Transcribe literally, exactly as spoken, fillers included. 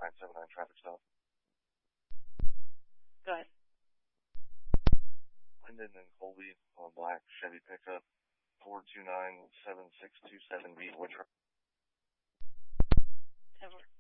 nine seven nine traffic stop. Go ahead. Linden and Colby on a black Chevy pickup, four two nine seven six two seven B, which Over.